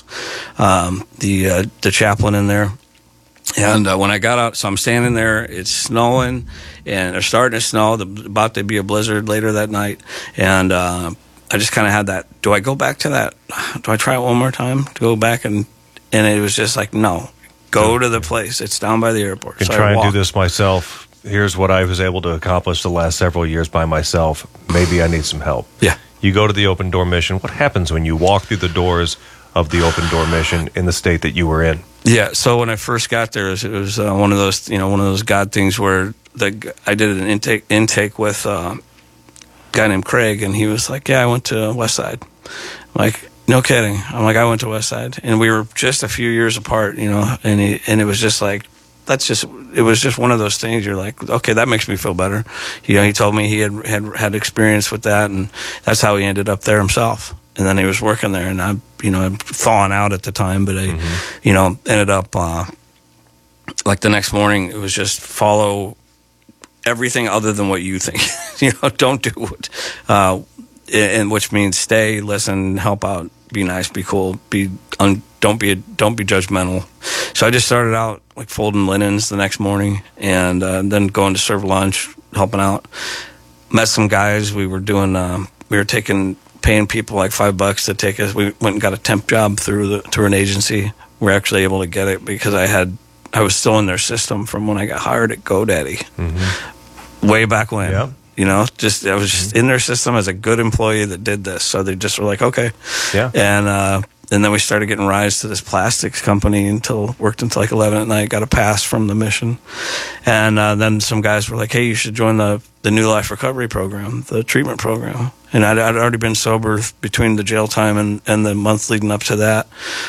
the chaplain in there. And when I got out, so I'm standing there, it's snowing, and it's starting to snow, about to be a blizzard later that night. And I just kind of had that, do I go back to that? Do I try it one more time to go back? And it was just like, no. Go to the place. It's down by the airport. I can try and do this myself. Here's what I was able to accomplish the last several years by myself. Maybe I need some help. Yeah. You go to the Open Door Mission. What happens when you walk through the doors of the Open Door Mission in the state that you were in? Yeah. So when I first got there, it was one of those God things where I did an intake with a guy named Craig, and he was like, "Yeah, I went to Westside." I'm like, no kidding. I'm like, I went to Westside, and we were just a few years apart, you know, and it was just like, it was just one of those things. You're like, okay, that makes me feel better. You know, he told me he had experience with that, and that's how he ended up there himself. And then he was working there, and I'm thawing out at the time, but I, ended up, like the next morning, it was just follow everything other than what you think. Don't do it. And which means stay, listen, help out, be nice, be cool, don't be judgmental. So I just started out like folding linens the next morning, and then going to serve lunch, helping out. Met some guys. We were paying people like $5 to take us. We went and got a temp job through an agency. We were actually able to get it because I was still in their system from when I got hired at GoDaddy, way back when. Yeah. I was just in their system as a good employee that did this. So they just were like, okay. Yeah. And then we started getting rides to this plastics company worked until like 11 at night, got a pass from the mission. And then some guys were like, hey, you should join the New Life Recovery Program, the treatment program. And I'd already been sober between the jail time and the month leading up to that.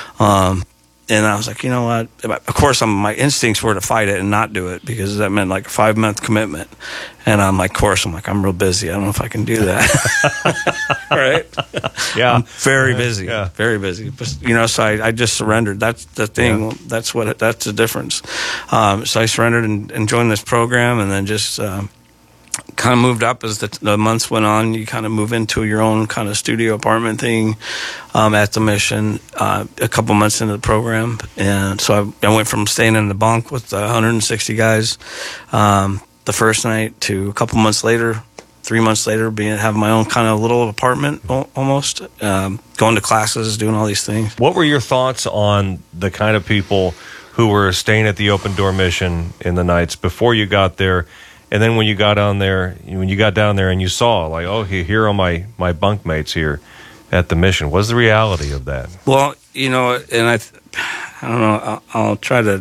And I was like, you know what? Of course, my instincts were to fight it and not do it because that meant like a 5-month commitment. And I'm real busy. I don't know if I can do that. Right? Yeah. I'm very busy. Yeah. Very busy. But, so I just surrendered. That's the thing. Yeah. That's the difference. So I surrendered and joined this program, and then just kind of moved up as the months went on. You kind of move into your own kind of studio apartment thing at the Mission a couple months into the program. And so I went from staying in the bunk with 160 guys the first night to a couple months later, 3 months later, having my own kind of little apartment almost, going to classes, doing all these things. What were your thoughts on the kind of people who were staying at the Open Door Mission in the nights before you got there? And then when you got down there and you saw, like, oh, here are my bunkmates here at the Mission. What's the reality of that? Well, you know, and I don't know, I'll try to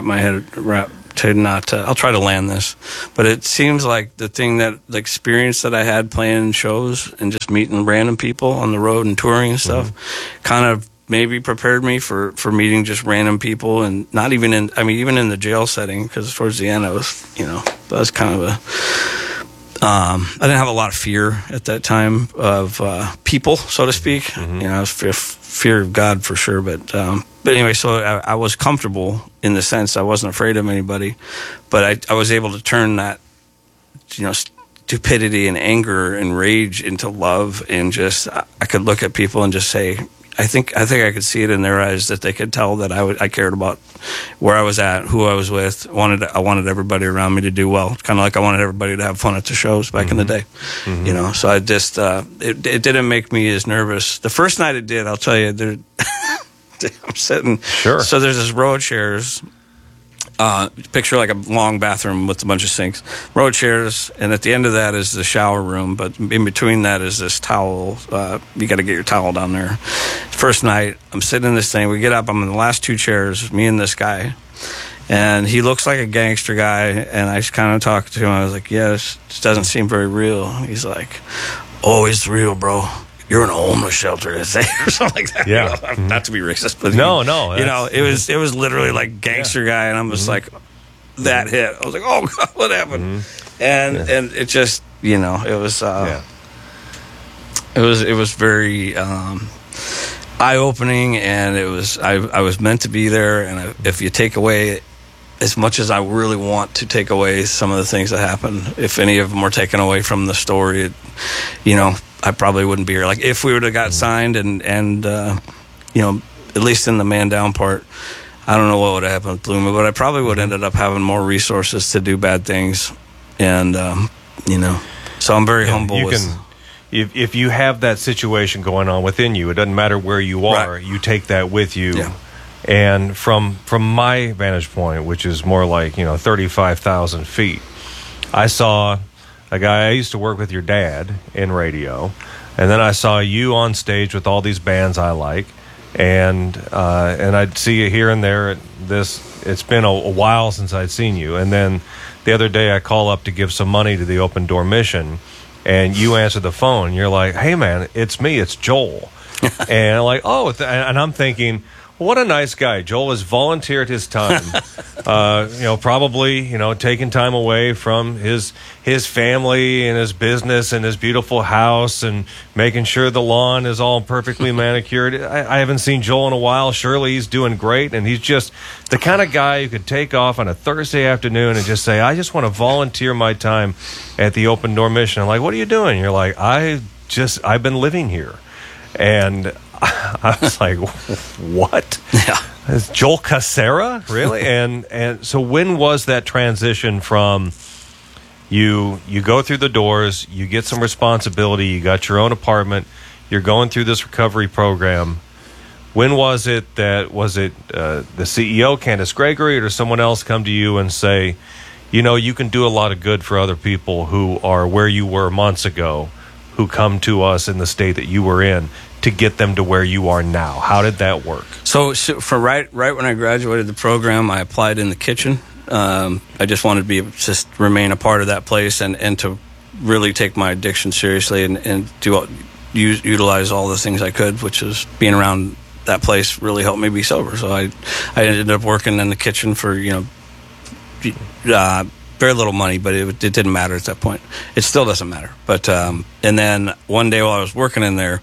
I'll try to land this, but it seems like the experience that I had playing shows and just meeting random people on the road and touring and stuff kind of maybe prepared me for meeting just random people, and not even even in the jail setting, because towards the end I was kind of I didn't have a lot of fear at that time of people, so to speak. You know, I was fear of God for sure, but anyway, so I was comfortable in the sense I wasn't afraid of anybody, but I was able to turn that, you know, stupidity and anger and rage into love, and just I could look at people and just say, I think I could see it in their eyes that they could tell that I cared about where I was at, who I was with. I wanted everybody around me to do well, kind of like I wanted everybody to have fun at the shows back in the day. You know, so I just it didn't make me as nervous. The first night it did. I'll tell you, I'm sitting. Sure. So there's this row of chairs. Picture like a long bathroom with a bunch of sinks, row of chairs, and at the end of that is the shower room, but in between that is this towel. You got to get your towel down there. First night, I'm sitting in this thing. We get up. I'm in the last two chairs, me and this guy, and he looks like a gangster guy, and I just kind of talked to him. I was like, yeah, this doesn't seem very real. He's like, oh, it's real, bro. You're in a homeless shelter, or something like that. Yeah. You know, not to be racist, but no. You know, it was literally like gangster guy, and I'm just like, that hit. I was like, oh God, what happened? And it just, you know, it was it was very eye opening, and it was I was meant to be there, and if you take away, as much as I really want to take away some of the things that happened, if any of them were taken away from the story, you know, I probably wouldn't be here. Like, if we would have got signed and you know, at least in the man down part, I don't know what would have happened with Bloomer, but I probably would have ended up having more resources to do bad things. And, you know, so I'm very humble. If you have that situation going on within you, it doesn't matter where you are, you take that with you. Yeah. And from my vantage point, which is more like, you know, 35,000 feet, I saw a guy. I used to work with your dad in radio, and then I saw you on stage with all these bands I like, and I'd see you here and there. It's been a while since I'd seen you, and then the other day I call up to give some money to the Open Door Mission, and you answer the phone. You're like, "Hey man, it's me, it's Joel," and I'm like, "Oh," and I'm thinking, what a nice guy. Joel has volunteered his time, you know, probably, you know, taking time away from his family and his business and his beautiful house, and making sure the lawn is all perfectly manicured. I haven't seen Joel in a while. Surely he's doing great, and he's just the kind of guy who could take off on a Thursday afternoon and just say, I just want to volunteer my time at the Open Door Mission. I'm like, what are you doing? You're like, I've been living here. And I was like, what? Yeah. Is Joel Cassera? Really? and so when was that transition from you go through the doors, you get some responsibility, you got your own apartment, you're going through this recovery program. When was it the CEO, Candace Gregory, or does someone else come to you and say, you know, you can do a lot of good for other people who are where you were months ago, who come to us in the state that you were in, to get them to where you are now? How did that work? So for right when I graduated the program, I applied in the kitchen. I just wanted to just remain a part of that place, and to really take my addiction seriously, and utilize all the things I could, which is being around that place really helped me be sober. So I ended up working in the kitchen for, you know, very little money, but it didn't matter at that point. It still doesn't matter. But and then one day while I was working in there,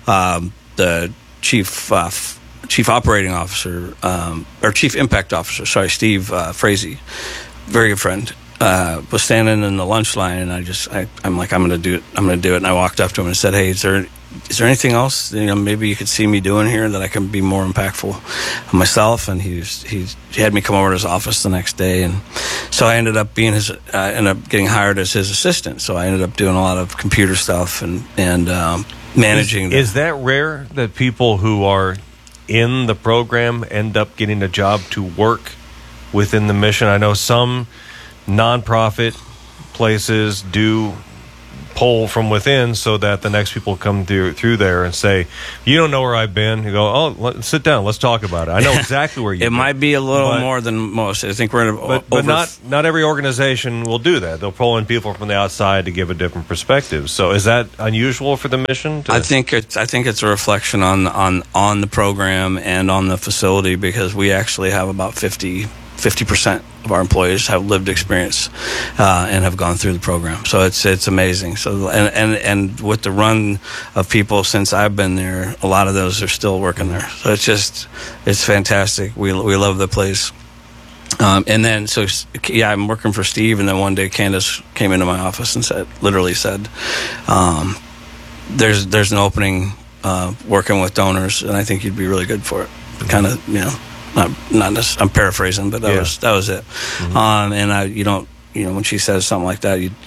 the chief operating officer, or chief impact officer, Steve Frazee, very good friend, was standing in the lunch line, and I'm like, I'm going to do it. And I walked up to him and said, hey, is there anything else maybe you could see me doing here that I can be more impactful myself? And he had me come over to his office the next day, and so I ended up ended up getting hired as his assistant. So I ended up doing a lot of computer stuff and managing. Is that rare that people who are in the program end up getting a job to work within the mission? I know some nonprofit places do pull from within so that the next people come through there and say, you don't know where I've been. You go, sit down, let's talk about it. I know exactly where you've been. It might be a little more than most. I think we're but not every organization will do that. They'll pull in people from the outside to give a different perspective. So is that unusual for the mission? I think it's a reflection on the program and on the facility, because we actually have about 50% of our employees have lived experience and have gone through the program. So it's amazing. So and with the run of people since I've been there, a lot of those are still working there. So it's fantastic. We love the place. And then I'm working for Steve, and then one day Candace came into my office and literally said, there's an opening working with donors, and I think you'd be really good for it. Kind of, I'm paraphrasing, but that was it. Mm-hmm. And when she says something like that, you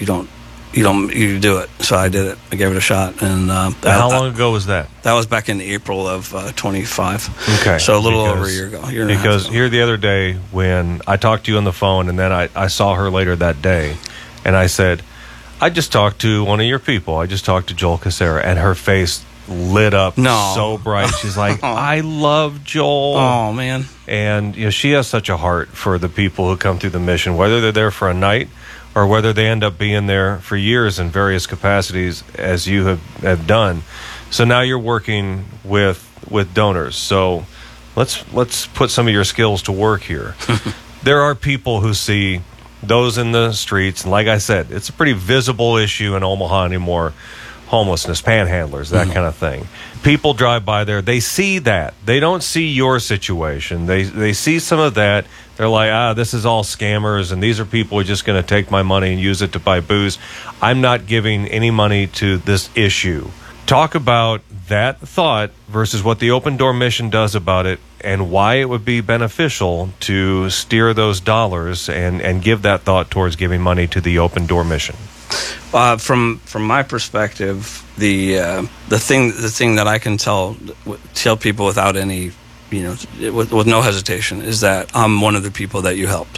do it. So I did it. I gave it a shot. And how long ago was that? That was back in April of 25. Okay, so a little over a year ago. Because here the other day when I talked to you on the phone, and then I saw her later that day, and I said, I just talked to one of your people. I just talked to Joel Casera, and her face lit up so bright. She's like, I love Joel. Oh, man. And she has such a heart for the people who come through the mission, whether they're there for a night or whether they end up being there for years in various capacities, as you have done. So now you're working with donors. So let's put some of your skills to work here. There are people who see those in the streets, and like I said, it's a pretty visible issue in Omaha anymore. Homelessness, panhandlers, that kind of thing. People drive by there. They see that. They don't see your situation. They see some of that. They're like, this is all scammers, and these are people who are just going to take my money and use it to buy booze. I'm not giving any money to this issue. Talk about that thought versus what the Open Door Mission does about it, and why it would be beneficial to steer those dollars and give that thought towards giving money to the Open Door Mission. From my perspective, the thing that I can tell people without any, with no hesitation, is that I'm one of the people that you helped.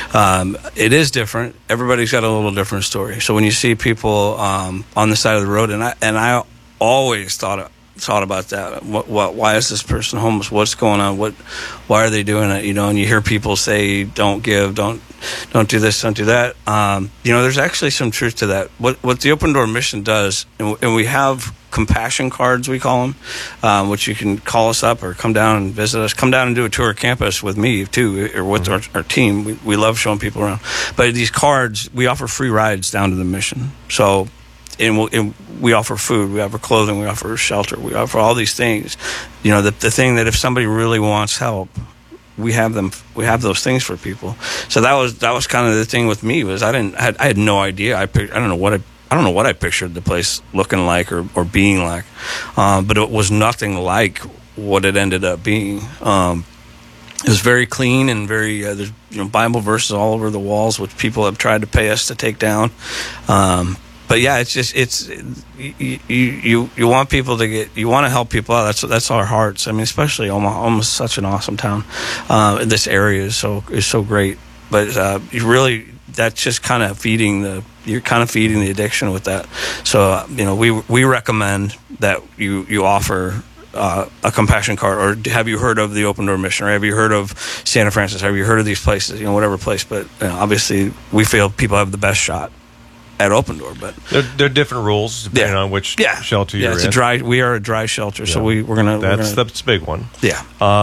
It is different. Everybody's got a little different story. So when you see people on the side of the road, and I always thought about that. Why is this person homeless? What's going on? Why are they doing it? And you hear people say, "Don't give, don't do this, don't do that." There's actually some truth to that. What the Open Door Mission does, and we have compassion cards, we call them, which you can call us up or come down and visit us. Come down and do a tour of campus with me too, or with our team. We love showing people around. But these cards, we offer free rides down to the mission. So. And we offer food, we offer clothing, we offer shelter, we offer all these things. The thing that if somebody really wants help, we have those things for people. So that was kind of the thing with me, was I had no idea. I don't know what I pictured the place looking like or being like, but it was nothing like what it ended up being. It was very clean and very there's Bible verses all over the walls, which people have tried to pay us to take down. But yeah, you want people to you want to help people out. That's our hearts. I mean, especially Omaha. Omaha's such an awesome town. This area is so great. But that's just kind of feeding the addiction with that. So we recommend that you offer a compassion card, or have you heard of the Open Door Mission, or have you heard of Santa Francis, have you heard of these places? Whatever place. But obviously, we feel people have the best shot at Open Door, but there are different rules depending on which shelter you're in. We are a dry shelter, so we're gonna. That's a big one. Yeah.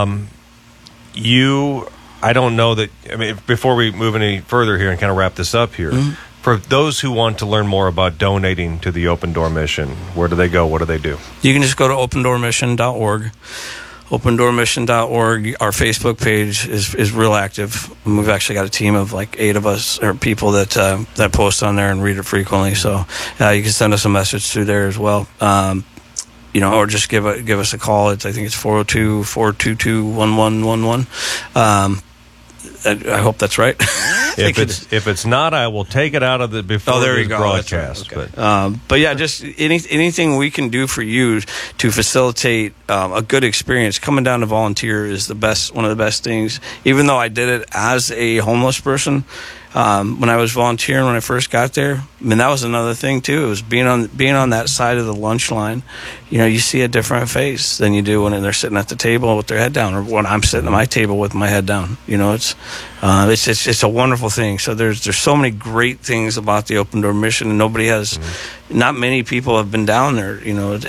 I don't know that. I mean, before we move any further here and kind of wrap this up here, for those who want to learn more about donating to the Open Door Mission, where do they go? What do they do? You can just go to opendoormission.org. opendoormission.org. Our Facebook page is real active. And we've actually got a team of like 8 of us or people that post on there and read it frequently. So you can send us a message through there as well. Or just give us a call. I think it's 402-422-1111. I hope that's right. If it's not, I will take it out of the before this broadcast. Right. Okay. But yeah, just anything we can do for you to facilitate a good experience. Coming down to volunteer is one of the best things. Even though I did it as a homeless person, when I was volunteering when I first got there, that was another thing too. It was being on that side of the lunch line. You see a different face than you do when they're sitting at the table with their head down, or when I'm sitting at my table with my head down. It's a wonderful thing. So there's so many great things about the Open Door Mission, and not many people have been down there.